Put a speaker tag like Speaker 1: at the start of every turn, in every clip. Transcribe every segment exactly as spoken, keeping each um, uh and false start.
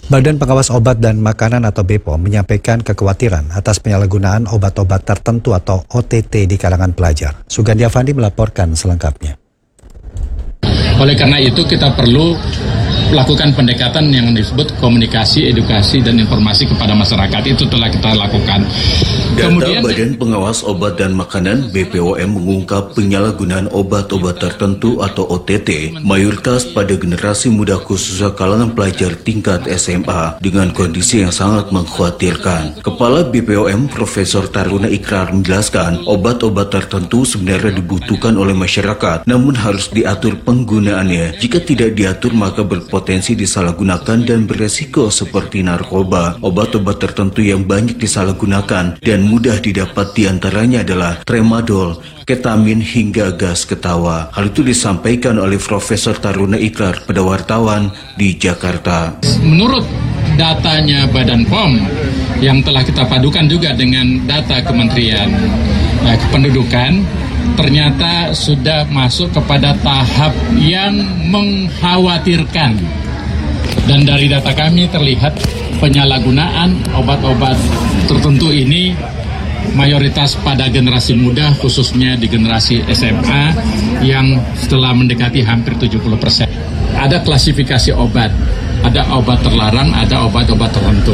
Speaker 1: Badan Pengawas Obat dan Makanan atau B P O M menyampaikan kekhawatiran atas penyalahgunaan obat-obat tertentu atau O T T di kalangan pelajar. Sugandi Avandi melaporkan selengkapnya.
Speaker 2: Oleh karena itu kita perlu lakukan pendekatan yang disebut komunikasi, edukasi, dan informasi kepada masyarakat. Itu telah kita lakukan.
Speaker 3: Data
Speaker 2: Kemudian,
Speaker 3: Badan Pengawas Obat dan Makanan B P O M mengungkap penyalahgunaan obat-obat tertentu atau O T T mayoritas pada generasi muda khususnya kalangan pelajar tingkat S M A dengan kondisi yang sangat mengkhawatirkan. Kepala B P O M Profesor Taruna Ikrar menjelaskan obat-obat tertentu sebenarnya dibutuhkan oleh masyarakat namun harus diatur penggunaannya. Jika tidak diatur maka berpotensi disalahgunakan dan beresiko seperti narkoba. Obat-obat tertentu yang banyak disalahgunakan dan mudah didapat diantaranya adalah tramadol, ketamin hingga gas ketawa. Hal itu disampaikan oleh Profesor Taruna Ikrar pada wartawan di Jakarta.
Speaker 2: menurut datanya Badan P O M yang telah kita padukan juga dengan data Kementerian eh, Kependudukan, ternyata sudah masuk kepada tahap yang mengkhawatirkan. Dan dari data kami terlihat penyalahgunaan obat-obat tertentu ini mayoritas pada generasi muda, khususnya di generasi S M A yang setelah mendekati hampir tujuh puluh persen. Ada klasifikasi obat, ada obat terlarang, ada obat-obat tertentu.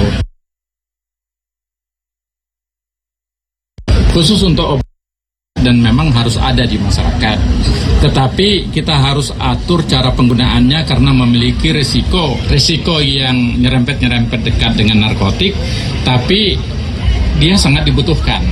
Speaker 2: Khusus untuk obat dan memang harus ada di masyarakat. Tetapi kita harus atur cara penggunaannya karena memiliki risiko, risiko yang nyerempet-nyerempet dekat dengan narkotik, tapi dia sangat dibutuhkan.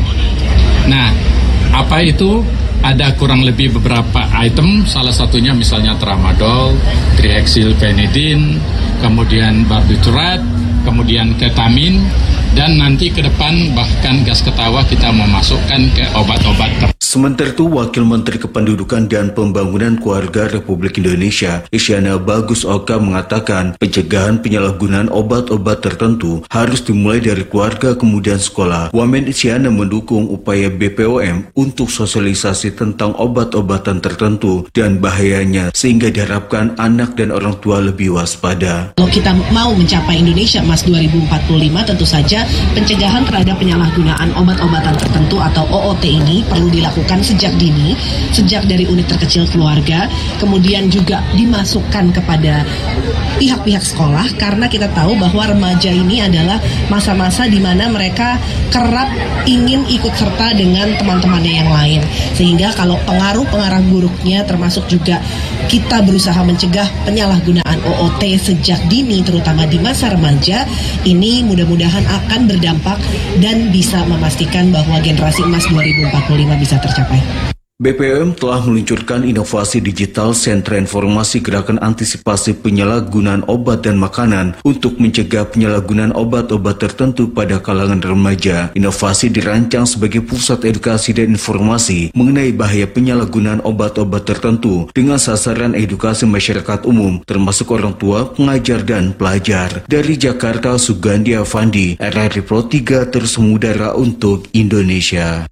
Speaker 2: Nah, apa itu? Ada kurang lebih beberapa item, salah satunya misalnya tramadol, trihexylphenidin, kemudian barbiturat, kemudian ketamin, dan nanti ke depan bahkan gas ketawa kita memasukkan ke obat-obat tertentu.
Speaker 3: Sementara itu, Wakil Menteri Kependudukan dan Pembangunan Keluarga Republik Indonesia, Isyana Bagus Oka mengatakan pencegahan penyalahgunaan obat-obat tertentu harus dimulai dari keluarga kemudian sekolah. Wamen Isyana mendukung upaya B P O M untuk sosialisasi tentang obat-obatan tertentu dan bahayanya sehingga diharapkan anak dan orang tua lebih waspada.
Speaker 4: Kalau kita mau mencapai Indonesia Emas dua ribu empat puluh lima, tentu saja pencegahan terhadap penyalahgunaan obat-obatan tertentu atau O O T ini perlu dilakukan sejak dini, sejak dari unit terkecil keluarga, kemudian juga dimasukkan kepada pihak-pihak sekolah, karena kita tahu bahwa remaja ini adalah masa-masa di mana mereka kerap ingin ikut serta dengan teman-temannya yang lain. Sehingga kalau pengaruh-pengaruh buruknya termasuk juga kita berusaha mencegah penyalahgunaan O O T sejak dini, terutama di masa remaja, ini mudah-mudahan akan berdampak dan bisa memastikan bahwa generasi emas dua ribu empat puluh lima bisa tercapai.
Speaker 3: B P O M telah meluncurkan inovasi digital Sentra Informasi Gerakan Antisipasi Penyalahgunaan Obat dan Makanan untuk mencegah penyalahgunaan obat-obat tertentu pada kalangan remaja. Inovasi dirancang sebagai pusat edukasi dan informasi mengenai bahaya penyalahgunaan obat-obat tertentu dengan sasaran edukasi masyarakat umum, termasuk orang tua, pengajar, dan pelajar. Dari Jakarta, Sugandi Avandi, R R I Pro tiga terus mengudara untuk Indonesia.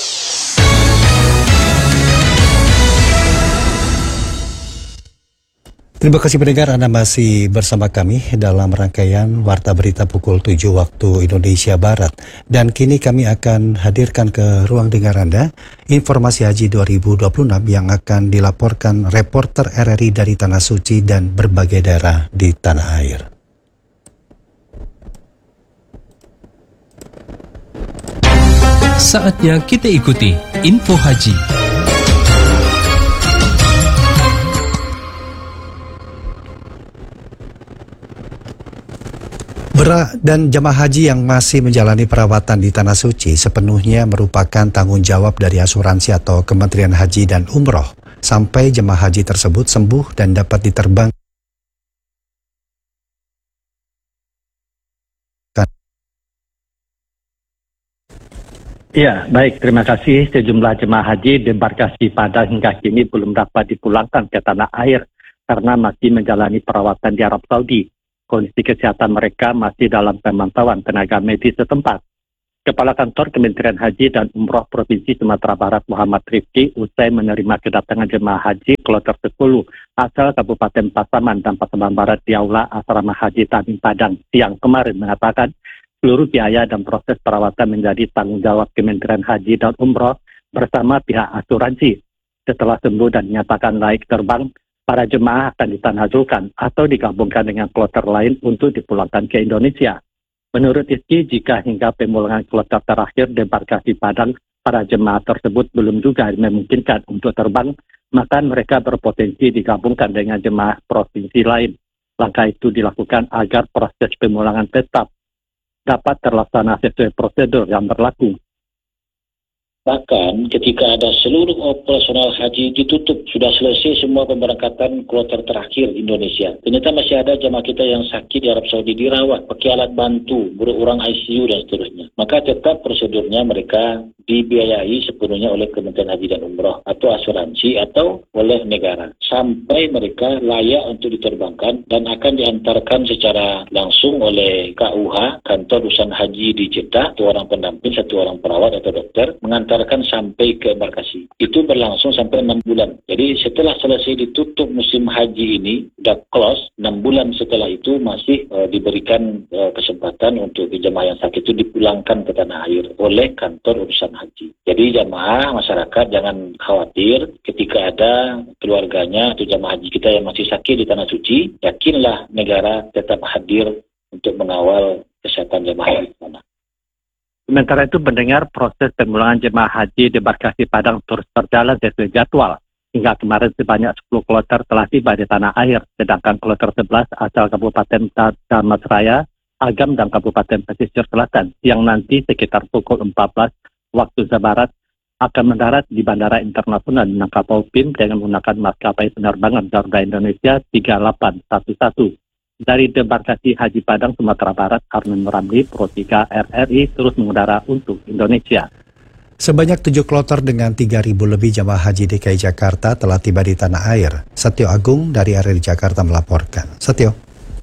Speaker 1: Terima kasih pendengar, Anda masih bersama kami dalam rangkaian Warta Berita pukul tujuh waktu Indonesia Barat. Dan kini kami akan hadirkan ke ruang dengar Anda informasi Haji dua ribu dua puluh enam yang akan dilaporkan reporter R R I dari Tanah Suci dan berbagai daerah di tanah air.
Speaker 5: Saatnya kita ikuti Info Haji.
Speaker 1: Berat dan jemaah haji yang masih menjalani perawatan di Tanah Suci sepenuhnya merupakan tanggung jawab dari asuransi atau Kementerian Haji dan Umroh sampai jemaah haji tersebut sembuh dan dapat diterbang.
Speaker 6: Ya, baik. Terima kasih. Sejumlah jemaah haji di embarkasi Padang hingga kini belum dapat dipulangkan ke tanah air karena masih menjalani perawatan di Arab Saudi. Kondisi kesehatan mereka masih dalam pemantauan tenaga medis setempat. Kepala Kantor Kementerian Haji dan Umroh Provinsi Sumatera Barat Muhammad Rifki usai menerima kedatangan jemaah haji kloter sepuluh asal Kabupaten Pasaman dan Pasaman Barat di Aula Asrama Haji Tamim Padang siang kemarin mengatakan seluruh biaya dan proses perawatan menjadi tanggung jawab Kementerian Haji dan Umroh bersama pihak asuransi. Setelah sembuh dan dinyatakan layak terbang, para jemaah akan ditanazulkan atau digabungkan dengan kloter lain untuk dipulangkan ke Indonesia. Menurut Rizky, jika hingga pemulangan kloter terakhir debarkasi Padang, para jemaah tersebut belum juga memungkinkan untuk terbang, maka mereka berpotensi digabungkan dengan jemaah provinsi lain. Langkah itu dilakukan agar proses pemulangan tetap dapat terlaksana sesuai prosedur yang berlaku.
Speaker 7: Bahkan ketika ada seluruh operasional haji ditutup, sudah selesai semua pemberangkatan kloter terakhir Indonesia. Ternyata masih ada jamaah kita yang sakit di Arab Saudi dirawat, pakai alat bantu, berurang I C U dan seterusnya. Maka tetap prosedurnya mereka dibiayai sepenuhnya oleh Kementerian Haji dan Umroh atau asuransi atau oleh negara. Sampai mereka layak untuk diterbangkan dan akan diantarkan secara langsung oleh K U H, Kantor Urusan Haji di Jeddah, satu orang pendamping, satu orang perawat atau dokter, mengantarkan sampai ke embarkasi. Itu berlangsung sampai enam bulan. Jadi setelah selesai ditutup musim haji ini, sudah close, enam bulan setelah itu masih uh, diberikan uh, kesempatan untuk jemaah yang sakit itu dipulangkan ke tanah air oleh Kantor Urusan Haji. Jadi jemaah masyarakat jangan khawatir ketika ada keluarganya atau jemaah haji kita yang masih sakit di Tanah Suci, yakinlah negara tetap hadir untuk mengawal kesehatan jemaah di sana.
Speaker 6: Sementara itu mendengar proses pemulangan jemaah haji debarkasi Padang terus berjalan sesuai jadwal. Hingga kemarin sebanyak sepuluh kloter telah tiba di tanah air, sedangkan kloter sebelas asal Kabupaten Damasraya, Agam dan Kabupaten Pesisir Selatan yang nanti sekitar pukul empat belas waktu Indonesia Barat akan mendarat di Bandara Internasional Minangkabau P I M dengan menggunakan maskapai penerbangan Garuda Indonesia tiga delapan satu satu. Dari debarkasi Haji Padang, Sumatera Barat, Armin Ramli, Pro tiga R R I terus mengudara untuk Indonesia.
Speaker 1: Sebanyak tujuh kloter dengan tiga ribu lebih jamaah haji D K I Jakarta telah tiba di tanah air. Setio Agung dari R R I Jakarta melaporkan. Setio.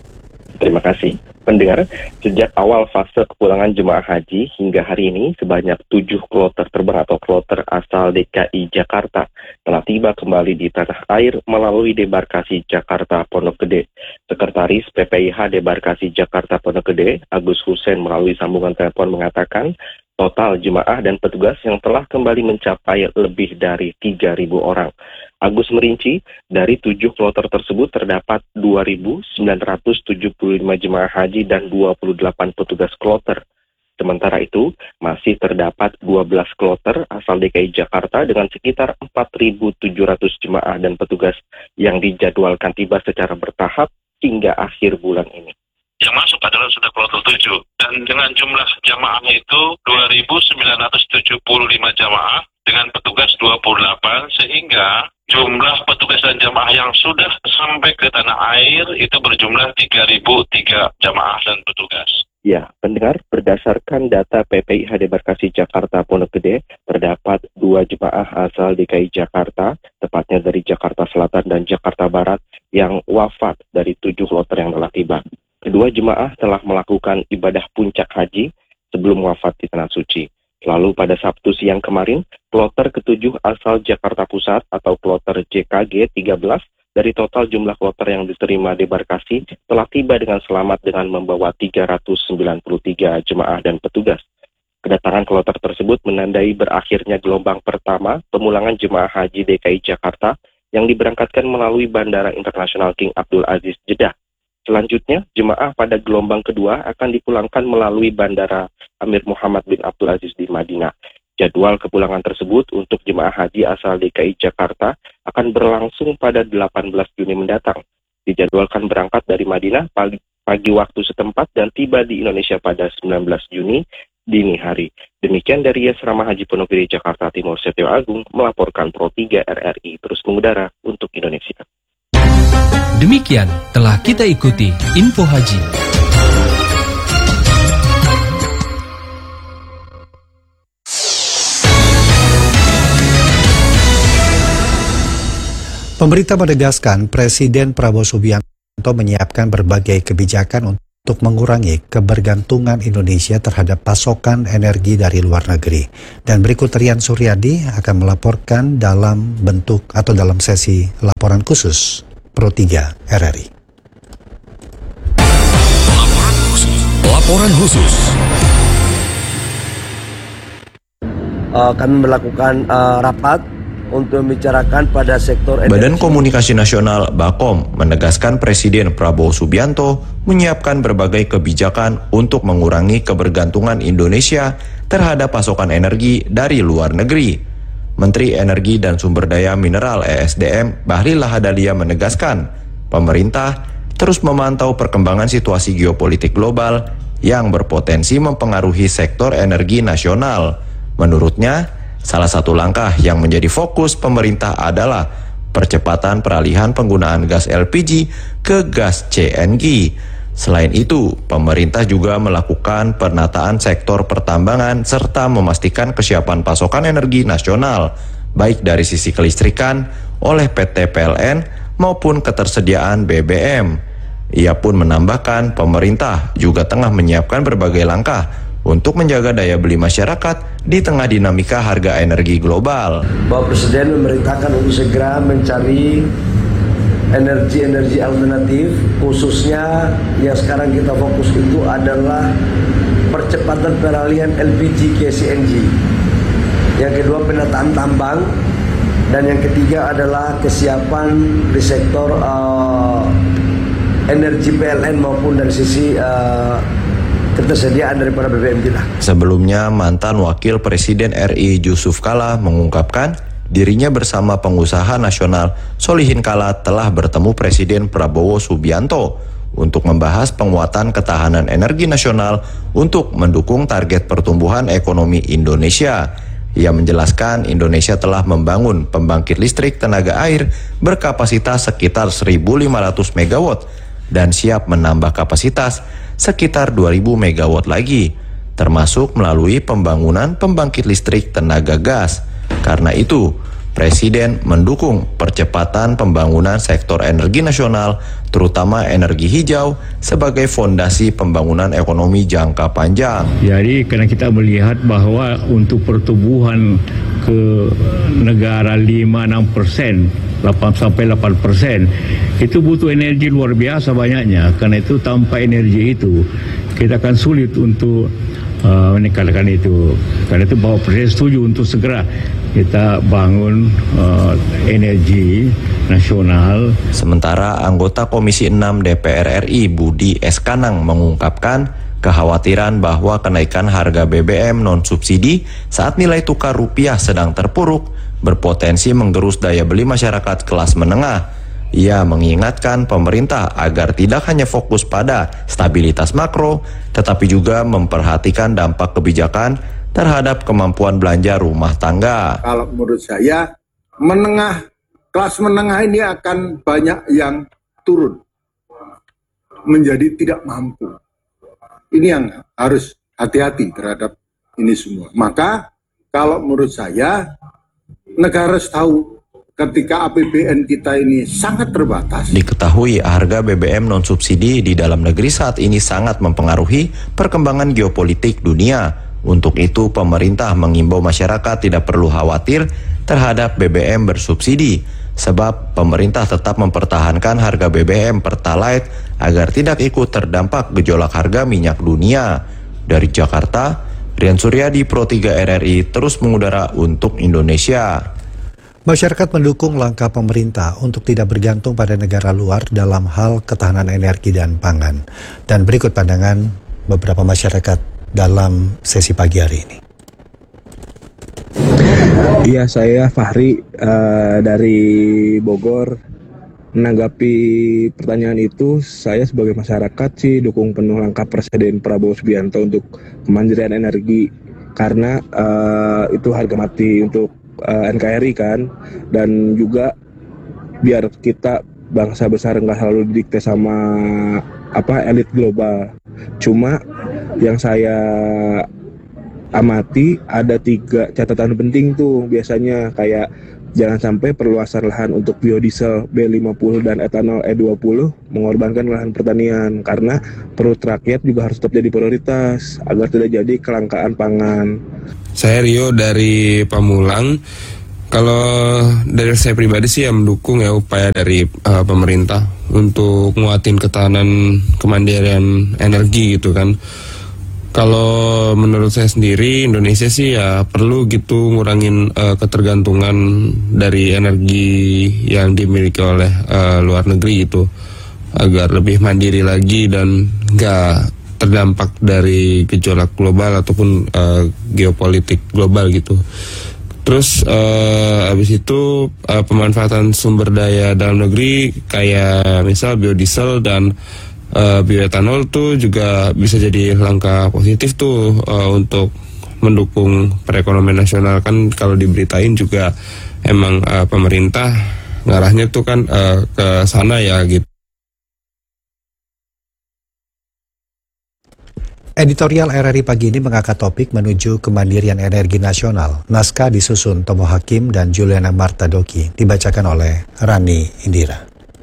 Speaker 8: Terima kasih. Pendengar, sejak awal fase kepulangan jemaah haji hingga hari ini, sebanyak tujuh kloter terbang atau kloter asal D K I Jakarta telah tiba kembali di tanah air melalui debarkasi Jakarta Pondok Gede. Sekretaris P P I H Debarkasi Jakarta Pondok Gede, Agus Hussein melalui sambungan telepon mengatakan, total jemaah dan petugas yang telah kembali mencapai lebih dari tiga ribu orang. Agus merinci, dari tujuh kloter tersebut terdapat dua ribu sembilan ratus tujuh puluh lima jemaah haji dan dua puluh delapan petugas kloter. Sementara itu, masih terdapat dua belas kloter asal D K I Jakarta dengan sekitar empat ribu tujuh ratus jemaah dan petugas yang dijadwalkan tiba secara bertahap hingga akhir bulan ini.
Speaker 9: Yang masuk adalah sudah kloter tujuh, dan dengan jumlah jamaah itu dua ribu sembilan ratus tujuh puluh lima jamaah dengan petugas dua puluh delapan, sehingga jumlah petugas dan jamaah yang sudah sampai ke tanah air itu berjumlah tiga ribu tiga jamaah dan petugas.
Speaker 8: Ya, pendengar, berdasarkan data P P I H Debarkasi Jakarta Pondok Gede, terdapat dua jemaah asal D K I Jakarta, tepatnya dari Jakarta Selatan dan Jakarta Barat, yang wafat dari tujuh kloter yang telah tiba. Kedua jemaah telah melakukan ibadah puncak haji sebelum wafat di Tanah Suci. Lalu pada Sabtu siang kemarin, kloter ketujuh asal Jakarta Pusat atau kloter J K G tiga belas dari total jumlah kloter yang diterima debarkasi telah tiba dengan selamat dengan membawa tiga ratus sembilan puluh tiga jemaah dan petugas. Kedatangan kloter tersebut menandai berakhirnya gelombang pertama pemulangan jemaah haji D K I Jakarta yang diberangkatkan melalui Bandara Internasional King Abdul Aziz Jeddah. Selanjutnya, jemaah pada gelombang kedua akan dipulangkan melalui Bandara Amir Muhammad bin Abdul Aziz di Madinah. Jadwal kepulangan tersebut untuk jemaah haji asal D K I Jakarta akan berlangsung pada delapan belas Juni mendatang. Dijadwalkan berangkat dari Madinah pagi, pagi waktu setempat dan tiba di Indonesia pada sembilan belas Juni dini hari. Demikian dari Asrama Haji Pondok Gede Jakarta Timur, Setio Agung melaporkan Pro tiga R R I terus mengudara untuk Indonesia.
Speaker 5: Demikian telah kita ikuti Info Haji.
Speaker 1: Pemerintah menegaskan Presiden Prabowo Subianto menyiapkan berbagai kebijakan untuk untuk mengurangi kebergantungan Indonesia terhadap pasokan energi dari luar negeri. Dan berikut Rian Suryadi akan melaporkan dalam bentuk atau dalam sesi laporan khusus Pro tiga R R I.
Speaker 10: Laporan khusus. Laporan khusus.
Speaker 11: Uh, kami melakukan uh, rapat untuk membicarakan pada sektor energi.
Speaker 12: Badan Komunikasi Nasional Bakom menegaskan Presiden Prabowo Subianto menyiapkan berbagai kebijakan untuk mengurangi kebergantungan Indonesia terhadap pasokan energi dari luar negeri. Menteri Energi dan Sumber Daya Mineral E S D M Bahlil Lahadalia menegaskan, pemerintah terus memantau perkembangan situasi geopolitik global yang berpotensi mempengaruhi sektor energi nasional. Menurutnya, salah satu langkah yang menjadi fokus pemerintah adalah percepatan peralihan penggunaan gas L P G ke gas C N G. Selain itu, pemerintah juga melakukan penataan sektor pertambangan serta memastikan kesiapan pasokan energi nasional, baik dari sisi kelistrikan oleh P T P L N maupun ketersediaan B B M. Ia pun menambahkan pemerintah juga tengah menyiapkan berbagai langkah untuk menjaga daya beli masyarakat di tengah dinamika harga energi global.
Speaker 11: Bapak Presiden memerintahkan untuk segera mencari energi-energi alternatif, khususnya yang sekarang kita fokus itu adalah percepatan peralihan L P G ke C N G. Yang kedua penataan tambang, dan yang ketiga adalah kesiapan di sektor uh, energi P L N maupun dari sisi uh, ketersediaan daripada B B M kita.
Speaker 12: Sebelumnya, mantan Wakil Presiden R I Yusuf Kala mengungkapkan dirinya bersama pengusaha nasional Solihin Kala telah bertemu Presiden Prabowo Subianto untuk membahas penguatan ketahanan energi nasional untuk mendukung target pertumbuhan ekonomi Indonesia. Ia menjelaskan Indonesia telah membangun pembangkit listrik tenaga air berkapasitas sekitar seribu lima ratus megawatt dan siap menambah kapasitas sekitar dua ribu megawatt lagi, termasuk melalui pembangunan pembangkit listrik tenaga gas. Karena itu, Presiden mendukung percepatan pembangunan sektor energi nasional, terutama energi hijau, sebagai fondasi pembangunan ekonomi jangka panjang.
Speaker 13: Jadi karena kita melihat bahwa untuk pertumbuhan ke negara lima enam persen, delapan sampai delapan persen, itu butuh energi luar biasa banyaknya. Karena itu tanpa energi itu kita akan sulit untuk uh, meningkatkan itu. Karena itu Bapak Presiden setuju untuk segera kita bangun uh, energi nasional.
Speaker 12: Sementara anggota Komisi enam D P R R I Budi S. Kanang mengungkapkan kekhawatiran bahwa kenaikan harga B B M non-subsidi saat nilai tukar rupiah sedang terpuruk berpotensi menggerus daya beli masyarakat kelas menengah. Ia mengingatkan pemerintah agar tidak hanya fokus pada stabilitas makro, tetapi juga memperhatikan dampak kebijakan terhadap kemampuan belanja rumah tangga.
Speaker 14: Kalau menurut saya, menengah, kelas menengah ini akan banyak yang turun, menjadi tidak mampu. Ini yang harus hati-hati terhadap ini semua. Maka kalau menurut saya, negara harus tahu ketika A P B N kita ini sangat terbatas.
Speaker 12: Diketahui harga B B M non-subsidi di dalam negeri saat ini sangat mempengaruhi perkembangan geopolitik dunia. Untuk itu, pemerintah mengimbau masyarakat tidak perlu khawatir terhadap B B M bersubsidi, sebab pemerintah tetap mempertahankan harga B B M Pertalite agar tidak ikut terdampak gejolak harga minyak dunia. Dari Jakarta, Rian Suryadi, Pro tiga R R I, terus mengudara untuk Indonesia.
Speaker 1: Masyarakat mendukung langkah pemerintah untuk tidak bergantung pada negara luar dalam hal ketahanan energi dan pangan. Dan berikut pandangan beberapa masyarakat dalam sesi pagi hari ini.
Speaker 15: Iya, saya Fahri uh, dari Bogor. Menanggapi pertanyaan itu, saya sebagai masyarakat sih dukung penuh langkah Presiden Prabowo Subianto untuk kemandirian energi, karena uh, itu harga mati untuk uh, N K R I kan, dan juga biar kita bangsa besar nggak selalu didikte sama apa elit global. Cuma yang saya amati ada tiga catatan penting tuh biasanya, kayak Jangan sampai perluasan lahan untuk biodiesel B lima puluh dan etanol E dua puluh mengorbankan lahan pertanian, karena perut rakyat juga harus tetap jadi prioritas agar tidak jadi kelangkaan pangan.
Speaker 16: Saya Rio dari Pamulang. Kalau dari saya pribadi sih ya mendukung ya upaya dari uh, pemerintah untuk nguatin ketahanan kemandirian energi gitu kan. Kalau menurut saya sendiri Indonesia sih ya perlu gitu ngurangin uh, ketergantungan dari energi yang dimiliki oleh uh, luar negeri itu agar lebih mandiri lagi dan nggak terdampak dari gejolak global ataupun uh, geopolitik global gitu. Terus uh, habis itu uh, pemanfaatan sumber daya dalam negeri kayak misal biodiesel dan uh, bioetanol tuh juga bisa jadi langkah positif tuh uh, untuk mendukung perekonomian nasional. Kan kalau diberitain juga emang uh, pemerintah ngarahnya tuh kan uh, ke sana ya gitu.
Speaker 1: Editorial R R I pagi ini mengangkat topik menuju kemandirian energi nasional. Naskah disusun Tomo Hakim dan Juliana Martadoki, dibacakan oleh Rani Indira.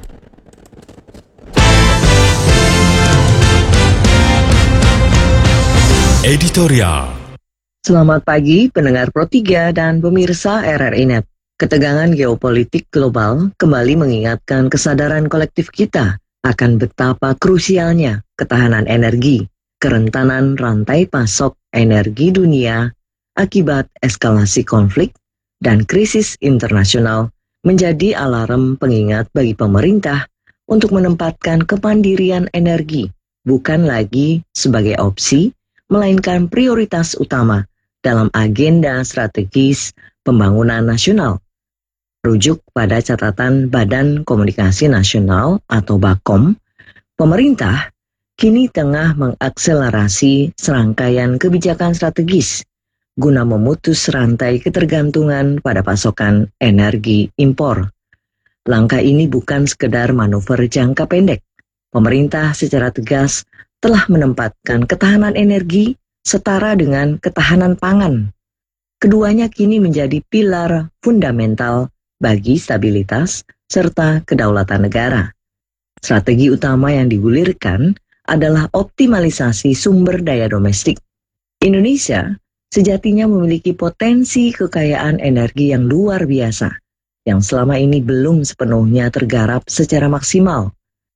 Speaker 10: Editorial.
Speaker 17: Selamat pagi pendengar Pro tiga dan pemirsa R R I Net. Ketegangan geopolitik global kembali mengingatkan kesadaran kolektif kita akan betapa krusialnya ketahanan energi, kerentanan rantai pasok energi dunia akibat eskalasi konflik dan krisis internasional menjadi alarm pengingat bagi pemerintah untuk menempatkan kemandirian energi bukan lagi sebagai opsi, melainkan prioritas utama dalam agenda strategis pembangunan nasional. Rujuk pada catatan Badan Komunikasi Nasional atau Bakom, pemerintah kini tengah mengakselerasi serangkaian kebijakan strategis guna memutus rantai ketergantungan pada pasokan energi impor. Langkah ini bukan sekedar manuver jangka pendek. Pemerintah secara tegas telah menempatkan ketahanan energi setara dengan ketahanan pangan. Keduanya kini menjadi pilar fundamental bagi stabilitas serta kedaulatan negara. Strategi utama yang digulirkan adalah optimalisasi sumber daya domestik. Indonesia sejatinya memiliki potensi kekayaan energi yang luar biasa, yang selama ini belum sepenuhnya tergarap secara maksimal.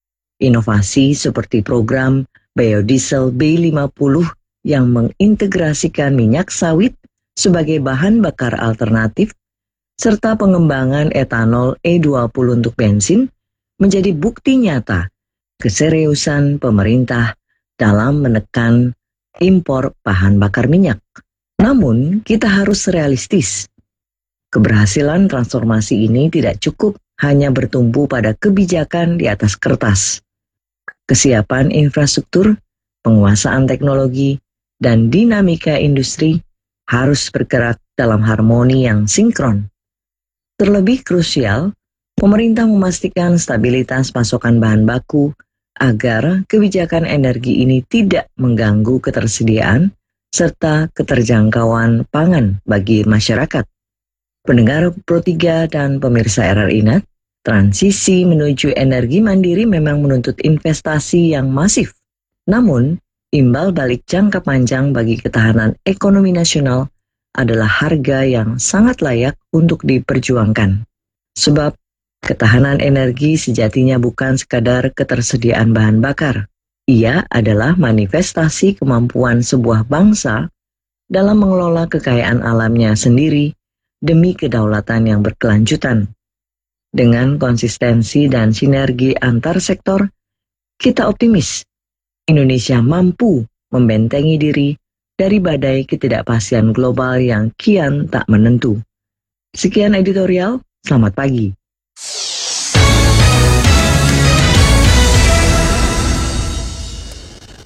Speaker 17: Inovasi seperti program biodiesel B lima puluh yang mengintegrasikan minyak sawit sebagai bahan bakar alternatif, serta pengembangan etanol E dua puluh untuk bensin, menjadi bukti nyata keseriusan pemerintah dalam menekan impor bahan bakar minyak. Namun, kita harus realistis. Keberhasilan transformasi ini tidak cukup hanya bertumpu pada kebijakan di atas kertas. Kesiapan infrastruktur, penguasaan teknologi, dan dinamika industri harus bergerak dalam harmoni yang sinkron. Terlebih krusial, pemerintah memastikan stabilitas pasokan bahan baku agar kebijakan energi ini tidak mengganggu ketersediaan serta keterjangkauan pangan bagi masyarakat. Pendengar Pro tiga dan pemirsa R R I Net, transisi menuju energi mandiri memang menuntut investasi yang masif. Namun, imbal balik jangka panjang bagi ketahanan ekonomi nasional adalah harga yang sangat layak untuk diperjuangkan. Sebab ketahanan energi sejatinya bukan sekadar ketersediaan bahan bakar. Ia adalah manifestasi kemampuan sebuah bangsa dalam mengelola kekayaan alamnya sendiri demi kedaulatan yang berkelanjutan. Dengan konsistensi dan sinergi antar sektor, kita optimis Indonesia mampu membentengi diri dari badai ketidakpastian global yang kian tak menentu. Sekian editorial, selamat pagi.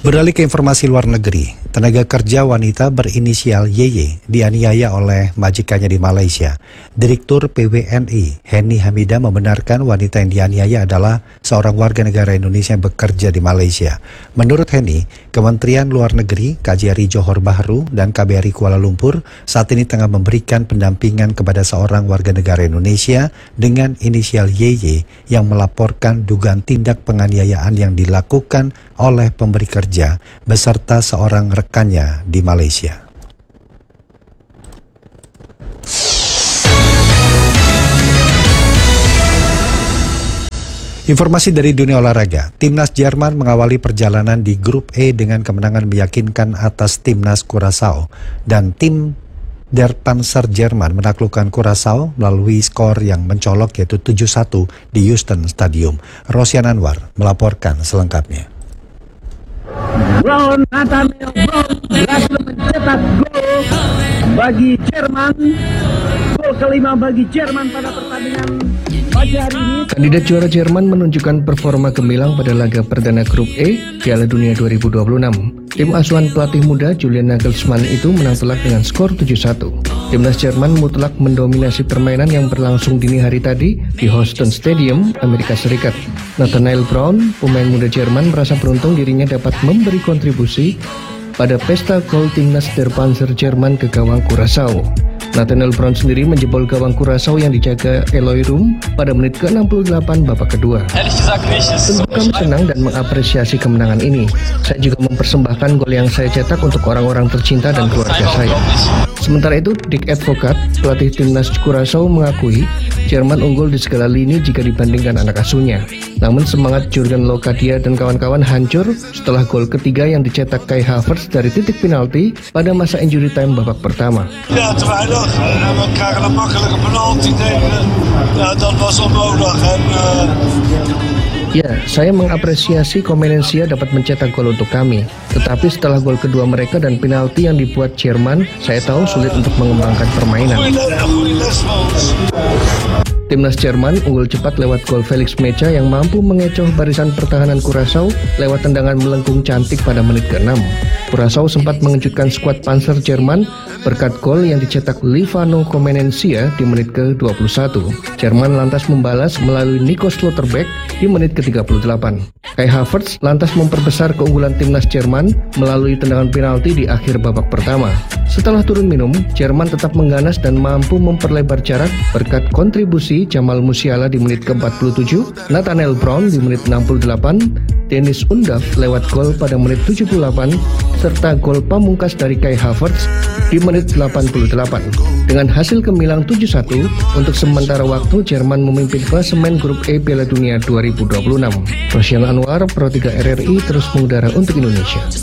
Speaker 1: Beralih ke informasi luar negeri, tenaga kerja wanita berinisial Y Y dianiaya oleh majikannya di Malaysia. Direktur P W N I, Henny Hamidah, membenarkan wanita yang dianiaya adalah seorang warga negara Indonesia yang bekerja di Malaysia. Menurut Henny, Kementerian Luar Negeri, K J R I Johor Bahru, dan K B R I Kuala Lumpur saat ini tengah memberikan pendampingan kepada seorang warga negara Indonesia dengan inisial Y Y yang melaporkan dugaan tindak penganiayaan yang dilakukan oleh pemberi kerja beserta seorang rekannya di Malaysia. Informasi dari dunia olahraga, Timnas Jerman mengawali perjalanan di grup E dengan kemenangan meyakinkan atas Timnas Curaçao, dan tim Der Panzer Jerman menaklukkan Curaçao melalui skor yang mencolok yaitu tujuh satu di Houston Stadium. Rosian Anwar melaporkan selengkapnya.
Speaker 18: Brown, Nathaniel Brown berhasil mencetak gol bagi Jerman. Gol kelima bagi Jerman pada pertandingan pagi hari ini.
Speaker 19: Kandidat juara Jerman menunjukkan performa gemilang pada laga perdana grup E Piala Dunia dua ribu dua puluh enam. Tim asuhan pelatih muda Julian Nagelsmann itu menang telak dengan skor tujuh satu. Timnas Jerman mutlak mendominasi permainan yang berlangsung dini hari tadi di Houston Stadium, Amerika Serikat. Nathaniel Brown, pemain muda Jerman, merasa beruntung dirinya dapat memberi kontribusi pada pesta gol Timnas Der Panzer Jerman ke gawang Curaçao. Nathaniel Brown sendiri menjebol gawang Curaçao yang dijaga Eloy Room pada menit ke enam puluh delapan babak kedua. Tentu kami senang dan mengapresiasi kemenangan ini. Saya juga mempersembahkan gol yang saya cetak untuk orang-orang tercinta dan keluarga saya. Sementara itu, Dick Advocaat, pelatih Timnas Curaçao, mengakui Jerman unggul di segala lini jika dibandingkan anak asuhnya. Namun semangat Jurgen Locadia dan kawan-kawan hancur setelah gol ketiga yang dicetak Kai Havertz dari titik penalti pada masa injury time babak pertama.
Speaker 20: Ja, te weinig. We krijgen een makkelijke penalty tegen. Ja, dat was onnodig. En, uh...
Speaker 19: Ya, saya mengapresiasi Comenencia dapat mencetak gol untuk kami. Tetapi setelah gol kedua mereka dan penalti yang dibuat Jerman, saya tahu sulit untuk mengembangkan permainan. Timnas Jerman unggul cepat lewat gol Felix Mecha yang mampu mengecoh barisan pertahanan Curaçao lewat tendangan melengkung cantik pada menit ke-enam. Curaçao sempat mengejutkan skuad Panzer Jerman berkat gol yang dicetak Livano Comenencia di menit ke-dua puluh satu. Jerman lantas membalas melalui Nico Slotterbeck di menit ke-tiga puluh delapan. Kai Havertz lantas memperbesar keunggulan Timnas Jerman melalui tendangan penalti di akhir babak pertama. Setelah turun minum, Jerman tetap mengganas dan mampu memperlebar jarak berkat kontribusi Jamal Musiala di menit ke-empat puluh tujuh, Nathaniel Brown di menit enam puluh delapan, Dennis Undav lewat gol pada menit tujuh puluh delapan, serta gol pamungkas dari Kai Havertz di menit delapan puluh delapan. Dengan hasil gemilang tujuh satu, untuk sementara waktu Jerman memimpin klasemen grup E Piala Dunia dua ribu dua puluh enam. Rosian Anwar, Pro tiga R R I, terus mengudara untuk Indonesia.